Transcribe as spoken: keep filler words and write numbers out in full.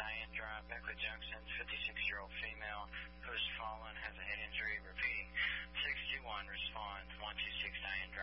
Diane Drive, Beckley Junction, fifty-six-year-old female who has fallen, has a head injury. Repeating, six two one, respond, one two six Diane Drive.